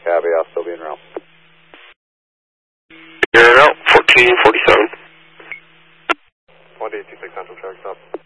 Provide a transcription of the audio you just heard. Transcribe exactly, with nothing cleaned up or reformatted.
Copy, I'll still be en route. You're en route, fourteen forty-seven. one eight two six Central, track stop.